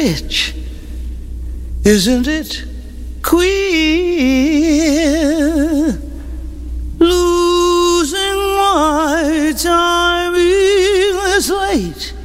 rich? Isn't it queer? Losing my time is late.